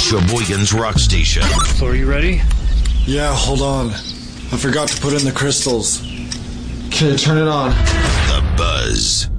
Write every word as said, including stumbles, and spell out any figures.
Sheboygan's rock station. So are you ready? Yeah, hold on. I forgot to put in the crystals. Okay, turn it on. The Buzz.